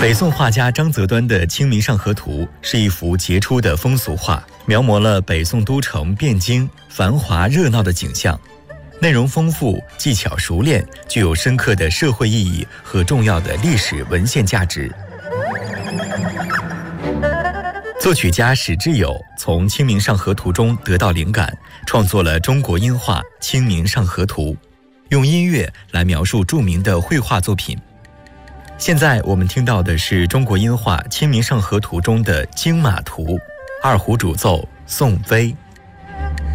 北宋画家张择端的《清明上河图》是一幅杰出的风俗画，描摹了北宋都城汴京繁华热闹的景象，内容丰富，技巧熟练，具有深刻的社会意义和重要的历史文献价值。作曲家史志友从《清明上河图》中得到灵感，创作了中国音画《清明上河图》，用音乐来描述著名的绘画作品。现在我们听到的是中国音画《清明上河图》中的《京马图》，二胡主奏宋飞。